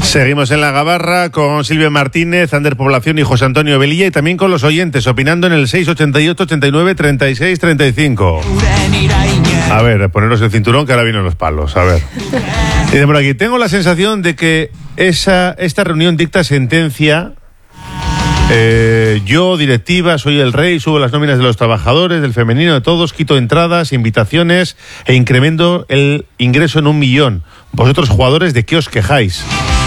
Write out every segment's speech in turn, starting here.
Seguimos en La Gabarra con Silvia Martínez, Ander Población y José Antonio Velilla, y también con los oyentes opinando en el 688 89 36 35. A ver, poneros el cinturón que ahora vienen los palos. A ver. Dice por aquí, tengo la sensación de que esta reunión dicta sentencia. Yo, directiva, soy el rey, subo las nóminas de los trabajadores, del femenino, de todos, quito entradas, invitaciones e incremento el ingreso en 1 millón. Vosotros, jugadores, ¿de qué os quejáis?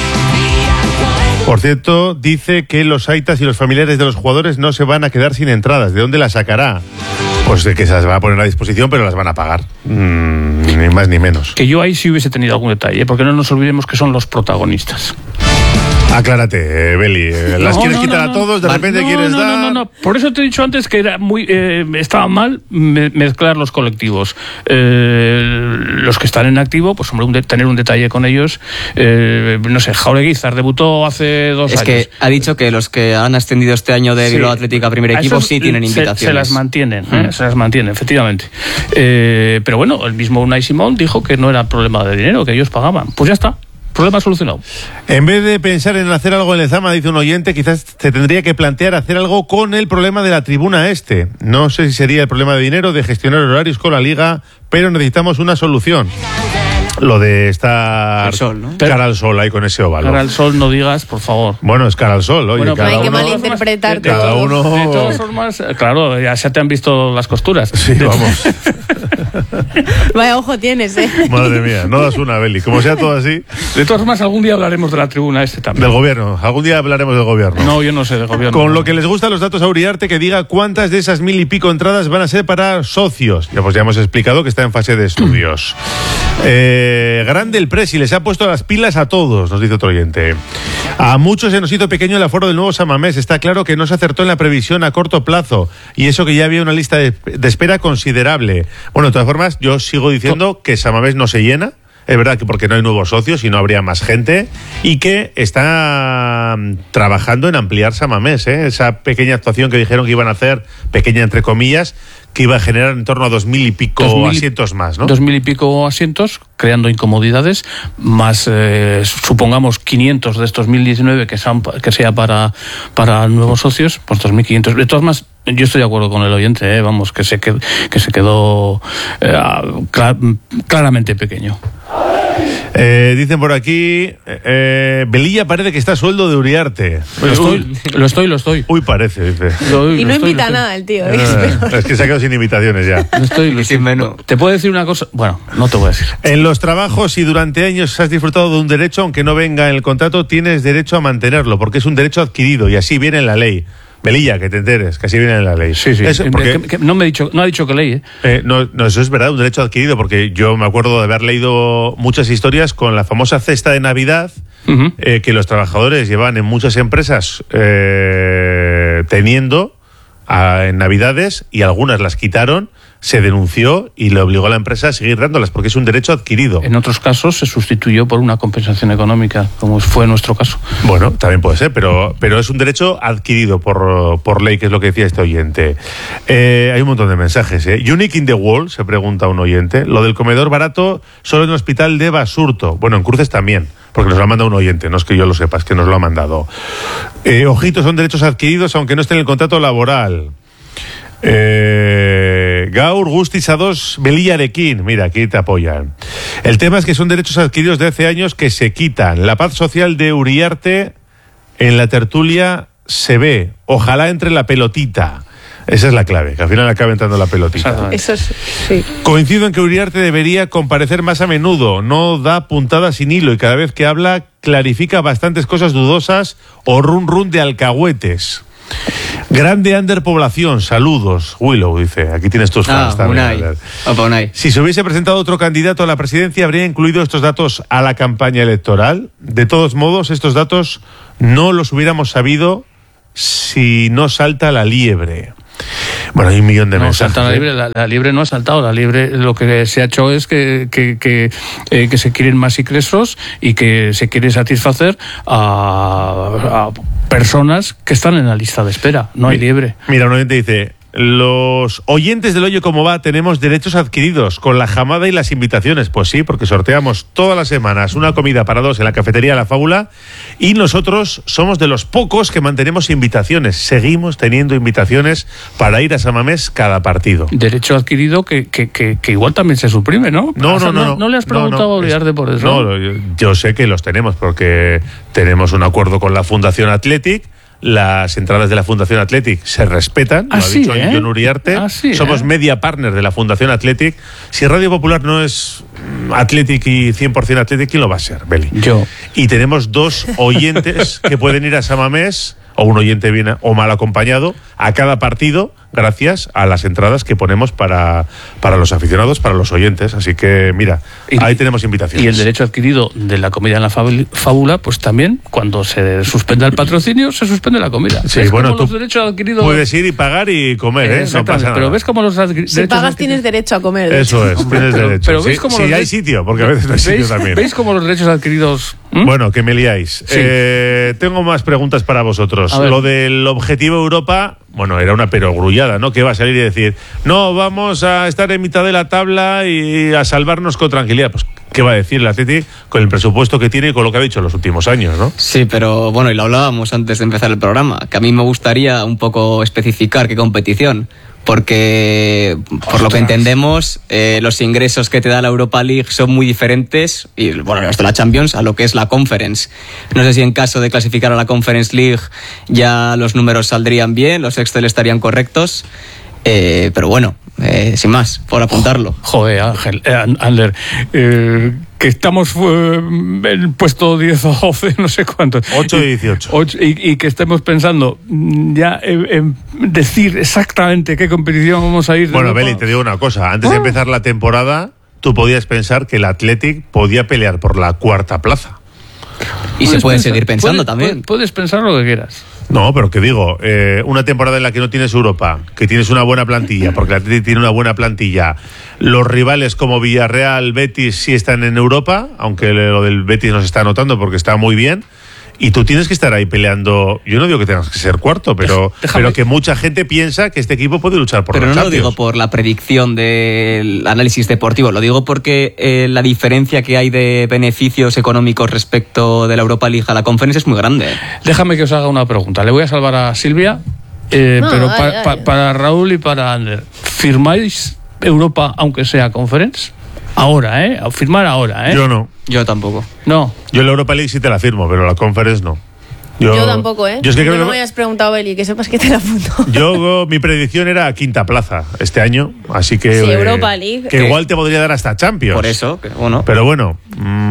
Por cierto, dice que los aitas y los familiares de los jugadores no se van a quedar sin entradas. ¿De dónde las sacará? Pues de que se las va a poner a disposición, pero las van a pagar. Ni más ni menos. Que yo ahí sí hubiese tenido algún detalle, porque no nos olvidemos que son los protagonistas. Aclárate, Beli. Las quieres quitar a todos, de repente quieres dar... No. Por eso te he dicho antes que era estaba mal mezclar los colectivos. Los que están en activo, pues hombre, tener un detalle con ellos. No sé, Jaureguizar debutó hace 2 años. Es que ha dicho que los que han ascendido este año de Bilbao Athletic a primer equipo sí tienen invitaciones. Se las mantienen, se las mantienen, efectivamente. Pero bueno, el mismo Unai Simón dijo que no era problema de dinero, que ellos pagaban. Pues ya está. Problema solucionado. En vez de pensar en hacer algo en Lezama, dice un oyente, quizás se tendría que plantear hacer algo con el problema de la tribuna este. No sé si sería el problema de dinero, de gestionar horarios con la liga, pero necesitamos una solución. Lo de estar sol, ¿no? Cara al sol ahí con ese óvalo. Cara al sol no digas, por favor. Bueno, es cara al sol, oye. Bueno, cada no hay que uno, malinterpretar cada todo. uno... De todas formas, claro, ya se te han visto las costuras. Sí, vamos. Vaya ojo tienes, Madre mía, no das una, Beli. Como sea todo así... De todas formas, algún día hablaremos de la tribuna también. Del gobierno. Algún día hablaremos del gobierno. No, yo no sé del gobierno. Con lo que les gustan los datos a Uriarte, que diga cuántas de esas 1000 y pico entradas van a ser para socios. Ya hemos explicado que está en fase de estudios. Grande el Presi, les ha puesto las pilas a todos, nos dice otro oyente. A muchos se nos hizo pequeño el aforo del nuevo San Mamés. Está claro que no se acertó en la previsión a corto plazo, y eso que ya había una lista de espera considerable. Bueno, de todas formas, yo sigo diciendo que San Mamés no se llena. Es verdad que porque no hay nuevos socios y no habría más gente, y que está trabajando en ampliar San Mamés, esa pequeña actuación que dijeron que iban a hacer, pequeña entre comillas, que iba a generar en torno a 2000 y pico asientos más, ¿no? 2000 y pico asientos, creando incomodidades, más supongamos 500 de estos 1019 que sea para nuevos socios, pues 2500. De todas más, yo estoy de acuerdo con el oyente, vamos, que se quedó claramente pequeño. Dicen por aquí, Velilla parece que está a sueldo de Uriarte. Lo estoy. Uy, parece, dice. Y no invita a nada el tío. Es que se ha quedado sin invitaciones ya. Sin menú. ¿Te puedo decir una cosa? Bueno, no te voy a decir. En los trabajos, si durante años has disfrutado de un derecho, aunque no venga en el contrato, tienes derecho a mantenerlo, porque es un derecho adquirido y así viene en la ley. Velilla, que te enteres, que así viene en la ley. Sí. Eso, porque, no ha dicho que ley, No, eso es verdad, un derecho adquirido, porque yo me acuerdo de haber leído muchas historias con la famosa cesta de Navidad, que los trabajadores llevan en muchas empresas teniendo en Navidades, y algunas las quitaron, se denunció y le obligó a la empresa a seguir dándolas, porque es un derecho adquirido. En otros casos se sustituyó por una compensación económica, como fue nuestro caso. Bueno, también puede ser, pero es un derecho adquirido por ley, que es lo que decía este oyente. Hay un montón de mensajes. Unique in the world, se pregunta un oyente. Lo del comedor barato solo en el hospital de Basurto. Bueno, en Cruces también, porque nos lo ha mandado un oyente, no es que yo lo sepa, es que nos lo ha mandado. Ojito, son derechos adquiridos aunque no esté en el contrato laboral. Gaur, Gustis A2, Velilla Arequín. Mira, aquí te apoyan. El tema es que son derechos adquiridos de hace años que se quitan. La paz social de Uriarte en la tertulia se ve. Ojalá entre la pelotita. Esa es la clave, que al final acabe entrando la pelotita. Eso sí. Coincido en que Uriarte debería comparecer más a menudo. No da puntada sin hilo y cada vez que habla clarifica bastantes cosas dudosas o run de alcahuetes. Grande Ander Población, saludos. Willow dice, aquí tienes tus fans también. Unai. Si se hubiese presentado otro candidato a la presidencia, ¿habría incluido estos datos a la campaña electoral? De todos modos, estos datos no los hubiéramos sabido si no salta la liebre. Bueno, hay un millón de mensajes. La liebre no ha saltado. La liebre, lo que se ha hecho es que se quieren más ingresos y que se quiere satisfacer a personas que están en la lista de espera. No hay liebre. Mira, un oyente dice, los oyentes del Oye Cómo Va tenemos derechos adquiridos con la jamada y las invitaciones. Pues sí, porque sorteamos todas las semanas una comida para 2 en la cafetería La Fábula y nosotros somos de los pocos que mantenemos invitaciones. Seguimos teniendo invitaciones para ir a San Mamés cada partido. Derecho adquirido que igual también se suprime, ¿no? ¿No le has preguntado a Uriarte por eso? No, yo sé que los tenemos porque tenemos un acuerdo con la Fundación Athletic. Las entradas de la Fundación Athletic se respetan, lo ha dicho Jon Uriarte. Somos media partner de la Fundación Athletic. Si Radio Popular no es Athletic y 100% Athletic, ¿quién lo va a ser, Beli? Yo. Y tenemos 2 oyentes que pueden ir a San Mamés, o un oyente bien o mal acompañado, a cada partido, gracias a las entradas que ponemos para los aficionados, para los oyentes. Así que, mira, ahí tenemos invitaciones. Y el derecho adquirido de la comida en la fábula, pues también, cuando se suspenda el patrocinio, se suspende la comida. Sí, bueno, tú los derechos adquiridos... puedes ir y pagar y comer, no pasa nada. Pero ves cómo los si pagas tienes derecho a comer. Eso es, tienes derecho. Pero ¿ves cómo hay sitio, porque a veces no hay sitio también. ¿Veis cómo los derechos adquiridos... Bueno, que me liáis. Sí. Tengo más preguntas para vosotros. Lo del objetivo Europa, bueno, era una perogrullada, ¿no? Que iba a salir y decir, no, vamos a estar en mitad de la tabla y a salvarnos con tranquilidad. Pues, ¿qué va a decir el Atleti con el presupuesto que tiene y con lo que ha dicho en los últimos años, ¿no? Sí, pero bueno, y lo hablábamos antes de empezar el programa, que a mí me gustaría un poco especificar qué competición. Porque, por lo que entendemos, los ingresos que te da la Europa League son muy diferentes, y bueno, los de la Champions, a lo que es la Conference. No sé si en caso de clasificar a la Conference League ya los números saldrían bien, los Excel estarían correctos, pero bueno, sin más, por apuntarlo. Joder, Ángel, Ander, que estamos en el puesto 10 o 12, no sé cuántos. 8 y 18. Y que estemos pensando ya en decir exactamente qué competición vamos a ir. Bueno, Beli, te digo una cosa. Antes de empezar la temporada, tú podías pensar que el Athletic podía pelear por la 4ª plaza. Y se puede seguir pensando también. Puedes pensar lo que quieras. No, pero que digo, una temporada en la que no tienes Europa, que tienes una buena plantilla, porque el Athletic tiene una buena plantilla, los rivales como Villarreal, Betis sí están en Europa, aunque lo del Betis no se está notando porque está muy bien, y tú tienes que estar ahí peleando. Yo no digo que tengas que ser cuarto, pero que mucha gente piensa que este equipo puede luchar por la Champions. Pero no lo digo por la predicción del análisis deportivo, lo digo porque la diferencia que hay de beneficios económicos respecto de la Europa League a la Conference es muy grande. Déjame que os haga una pregunta. Le voy a salvar a Silvia, pero para Raúl y para Ander. ¿Firmáis Europa aunque sea Conference? Ahora, firmar ahora, Yo no. Yo tampoco. No. Yo la Europa League sí te la firmo, pero la Conference no. Yo tampoco, Yo es que creo no me hayas preguntado, Beli, que sepas que te la apunto. Mi predicción era 5ª plaza este año, así que... Sí, Europa League. Que igual te podría dar hasta Champions. Por eso, que bueno. Pero bueno,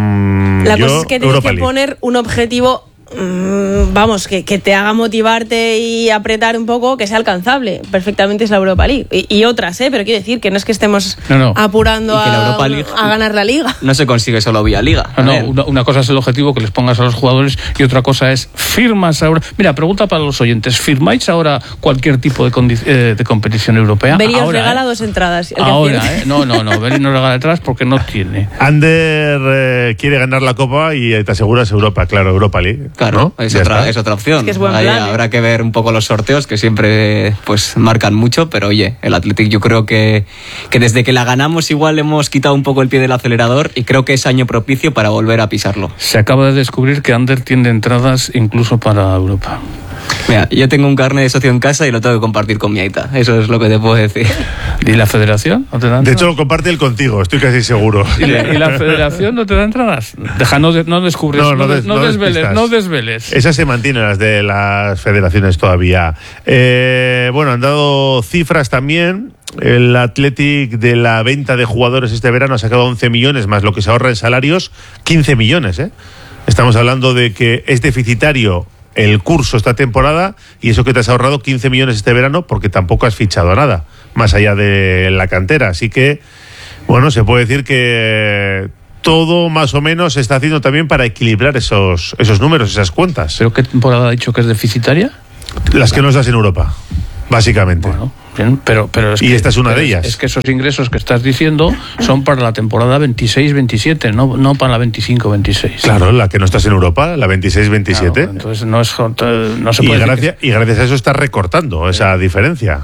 la cosa es que tienes que poner un objetivo... vamos, que te haga motivarte y apretar un poco, que sea alcanzable. Perfectamente es la Europa League. Y otras, pero quiero decir que no es que estemos apurando a ganar la Liga. No se consigue solo vía Liga. Una cosa es el objetivo que les pongas a los jugadores y otra cosa es, ¿firmas ahora? Mira, pregunta para los oyentes, ¿firmáis ahora cualquier tipo de competición europea? Beli os regala 2 entradas. Ahora, No, Beli no regala detrás porque no tiene. Ander quiere ganar la Copa y te aseguras Europa, claro, Europa League. Claro, ¿no? es otra opción. Es que es buen Ahí plan, habrá que ver un poco los sorteos, que siempre pues marcan mucho, pero oye, el Athletic yo creo que desde que la ganamos igual hemos quitado un poco el pie del acelerador y creo que es año propicio para volver a pisarlo. Se acaba de descubrir que Ander tiene entradas incluso para Europa. Mira, yo tengo un carnet de socio en casa y lo tengo que compartir con mi aita. Eso es lo que te puedo decir. ¿Y la federación no te da entradas? De hecho, lo comparte él contigo, estoy casi seguro. ¿Y la federación no te da entradas? No descubres, no desveles. Esas se mantienen, las de las federaciones todavía. Bueno, han dado cifras también. El Athletic de la venta de jugadores este verano ha sacado 11 millones más lo que se ahorra en salarios, 15 millones. Estamos hablando de que es deficitario el curso esta temporada y eso que te has ahorrado 15 millones este verano porque tampoco has fichado nada, más allá de la cantera. Así que, bueno, se puede decir que todo más o menos se está haciendo también para equilibrar esos números, esas cuentas. ¿Pero qué temporada ha dicho que es deficitaria? Las que nos das en Europa, básicamente. Bueno, bien, pero es y que, esta es una de ellas. Es que esos ingresos que estás diciendo son para la temporada 26-27, no para la 25-26. Claro, la que no estás en Europa, la 26-27. Claro, entonces no se puede y gracias a eso estás recortando esa diferencia.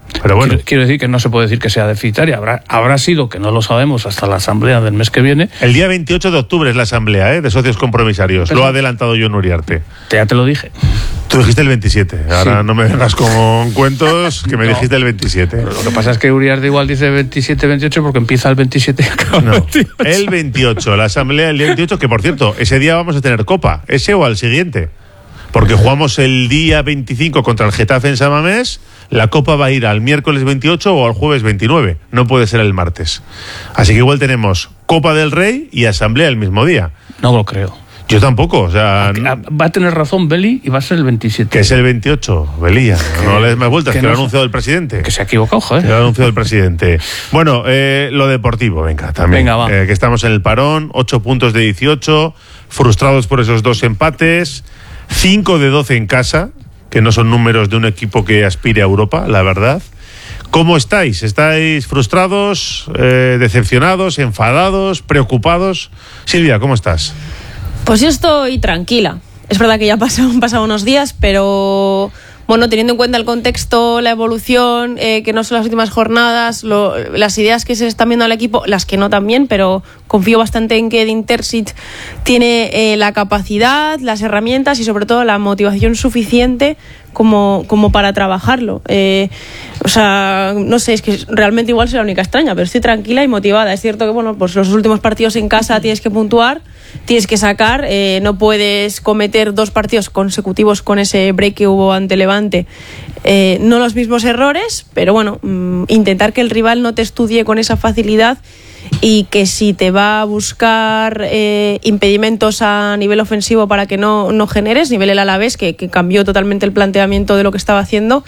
Pero bueno. Quiero decir que no se puede decir que sea deficitaria. Habrá sido, que no lo sabemos, hasta la asamblea del mes que viene. El día 28 de octubre es la asamblea de socios compromisarios. Pero lo ha adelantado Jon Uriarte. Ya te lo dije. Tú dijiste el 27. Ahora no me vengas con cuentos que me dijiste el 27. Pero lo que pasa es que Uriarte igual dice 27-28 porque empieza el 27 y acaba el 28. El 28, la asamblea el día 28, que por cierto, ese día vamos a tener copa. ¿Ese o al siguiente? Porque jugamos el día 25 contra el Getafe en San Mamés. La copa va a ir al miércoles 28 o al jueves 29. No puede ser el martes. Así que igual tenemos Copa del Rey y asamblea el mismo día. No lo creo. Yo tampoco, o sea... Va a tener razón Beli y va a ser el 27. Que es el 28, Belía. No le des más vueltas, que lo ha anunciado el presidente. Que se ha equivocado, joder. Que lo ha anunciado el presidente. Bueno, lo deportivo, venga, también. Venga, va. Que estamos en el parón, 8 puntos de 18, frustrados por esos 2 empates, 5 de 12 en casa, que no son números de un equipo que aspire a Europa, la verdad. ¿Cómo estáis? ¿Estáis frustrados, decepcionados, enfadados, preocupados? Silvia, ¿cómo estás? Pues yo estoy tranquila. Es verdad que ya han pasado unos días, pero bueno, teniendo en cuenta el contexto, la evolución, que no son las últimas jornadas, las ideas que se están viendo al equipo, las que no también, pero confío bastante en que Edin Terzic tiene la capacidad, las herramientas y sobre todo la motivación suficiente como para trabajarlo. O sea, no sé, es que realmente igual soy la única extraña, pero estoy tranquila y motivada. Es cierto que bueno, pues los últimos partidos en casa tienes que puntuar, tienes que sacar, no puedes cometer 2 partidos consecutivos con ese break que hubo ante Levante, no los mismos errores, pero bueno, intentar que el rival no te estudie con esa facilidad y que si te va a buscar impedimentos a nivel ofensivo para que no generes, nivel el Alavés, que cambió totalmente el planteamiento de lo que estaba haciendo,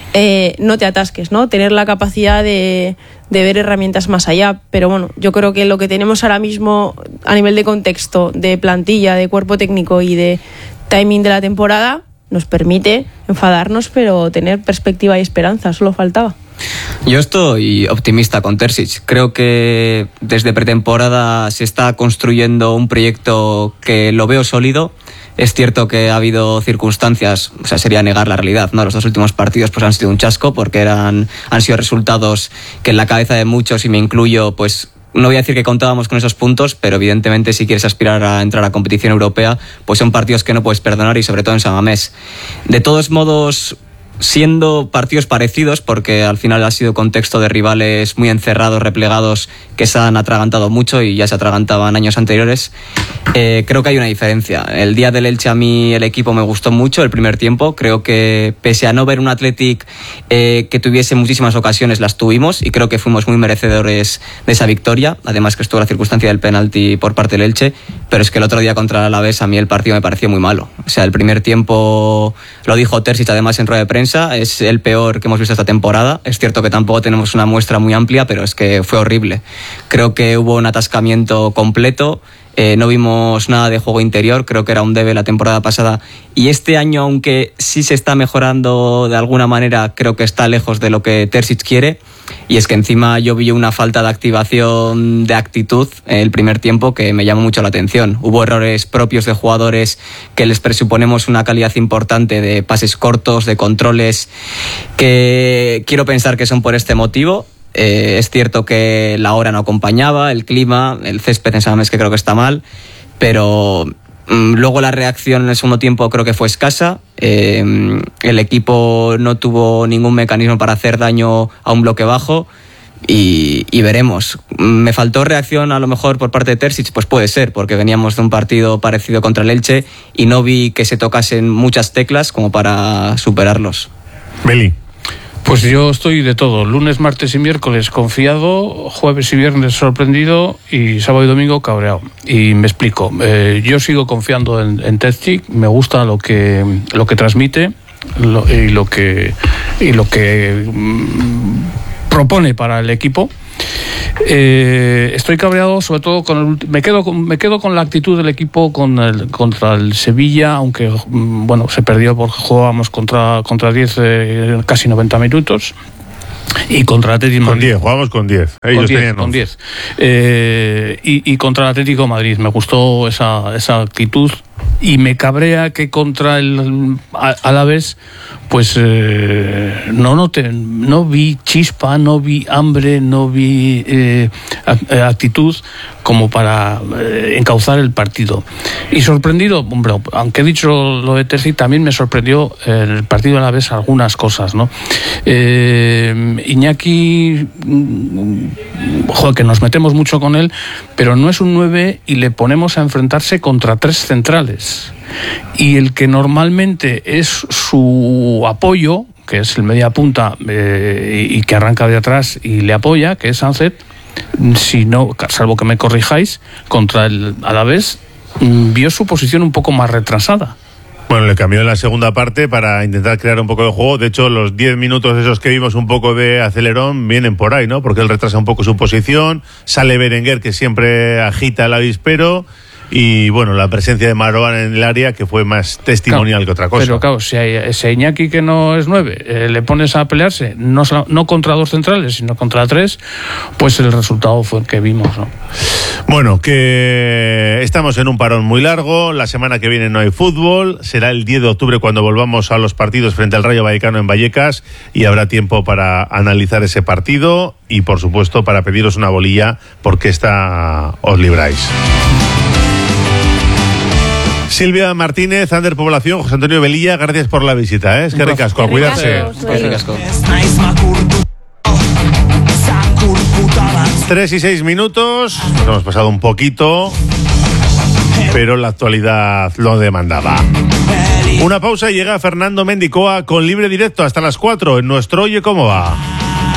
no te atasques, ¿no? Tener la capacidad de ver herramientas más allá. Pero bueno, yo creo que lo que tenemos ahora mismo a nivel de contexto, de plantilla, de cuerpo técnico y de timing de la temporada nos permite enfadarnos, pero tener perspectiva y esperanza, solo faltaba. Yo estoy optimista con Terzic. Creo que desde pretemporada se está construyendo un proyecto que lo veo sólido. Es cierto que ha habido circunstancias, o sea, sería negar la realidad, ¿no? Los 2 últimos partidos pues han sido un chasco porque han sido resultados que en la cabeza de muchos, y me incluyo, pues no voy a decir que contábamos con esos puntos, pero evidentemente si quieres aspirar a entrar a competición europea, pues son partidos que no puedes perdonar, y sobre todo en San Mamés. De todos modos, siendo partidos parecidos, porque al final ha sido contexto de rivales muy encerrados, replegados, que se han atragantado mucho y ya se atragantaban años anteriores, creo que hay una diferencia. El día del Elche a mí el equipo me gustó mucho el primer tiempo. Creo que pese a no ver un Athletic que tuviese muchísimas ocasiones, las tuvimos, y creo que fuimos muy merecedores de esa victoria. Además que estuvo la circunstancia del penalti por parte del Elche, pero es que el otro día contra el Alavés a mí el partido me pareció muy malo. O sea, el primer tiempo, lo dijo Terzic además en rueda de prensa, es el peor que hemos visto esta temporada. Es cierto que tampoco tenemos una muestra muy amplia, pero es que fue horrible. Creo que hubo un atascamiento completo. No vimos nada de juego interior, creo que era un debe la temporada pasada, y este año, aunque sí se está mejorando de alguna manera, creo que está lejos de lo que Terzic quiere. Y es que encima yo vi una falta de activación, de actitud en el primer tiempo que me llamó mucho la atención. Hubo errores propios de jugadores que les presuponemos una calidad importante, de pases cortos, de controles, que quiero pensar que son por este motivo. Es cierto que la hora no acompañaba, el clima, el césped en San Mamés, que creo que está mal, pero luego la reacción en el segundo tiempo creo que fue escasa. El equipo no tuvo ningún mecanismo para hacer daño a un bloque bajo, y veremos. ¿Me faltó reacción a lo mejor por parte de Terzic? Pues puede ser, porque veníamos de un partido parecido contra el Elche y no vi que se tocasen muchas teclas como para superarlos. Beli. Pues yo estoy de todo, lunes, martes y miércoles confiado, jueves y viernes sorprendido, y sábado y domingo cabreado. Y me explico, yo sigo confiando en Terzic, me gusta lo que transmite y lo que propone para el equipo. Estoy cabreado sobre todo me quedo con la actitud del equipo contra el Sevilla, aunque bueno, se perdió porque jugábamos contra 10 casi 90 minutos, y contra el Atlético con 10, jugamos con 10. Con 10. Y contra el Atlético de Madrid me gustó esa actitud, y me cabrea que contra el Alavés pues no vi chispa, no vi hambre, no vi actitud como para encauzar el partido. Y sorprendido, hombre, aunque he dicho lo de Terzi, también me sorprendió el partido a la vez algunas cosas, ¿no? Iñaki, que nos metemos mucho con él, pero no es un 9 y le ponemos a enfrentarse contra 3 centrales. Y el que normalmente es su apoyo, que es el media punta y que arranca de atrás y le apoya, que es Sánchez, si no, salvo que me corrijáis, contra el Alavés vio su posición un poco más retrasada. Bueno, le cambió en la segunda parte para intentar crear un poco de juego. De hecho, los 10 minutos esos que vimos un poco de acelerón vienen por ahí, ¿no? Porque él retrasa un poco su posición, sale Berenguer, que siempre agita el avispero, y bueno, la presencia de Marouane en el área, que fue más testimonial que otra cosa. Pero claro, si a Iñaki, que no es 9, le pones a pelearse, no contra 2 centrales, sino contra 3, pues el resultado fue el que vimos, ¿no? Bueno, que estamos en un parón muy largo, la semana que viene no hay fútbol, será el 10 de octubre cuando volvamos a los partidos frente al Rayo Vallecano en Vallecas, y habrá tiempo para analizar ese partido y, por supuesto, para pediros una bolilla, porque esta os libráis. Silvia Martínez, Ander Población, José Antonio Velilla, gracias por la visita, ¿eh? Es que ricasco, a cuidarse. 3 y 6 minutos, nos hemos pasado un poquito, pero la actualidad lo demandaba. Una pausa y llega Fernando Mendicoa con Libre Directo hasta las 4 en nuestro Oye Cómo Va.